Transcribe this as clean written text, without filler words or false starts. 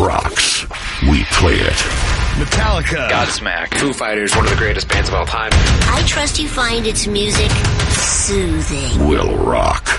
rocks. We play it. Metallica. Godsmack. Foo Fighters, one of the greatest bands of all time. I trust you find its music soothing. Will rock.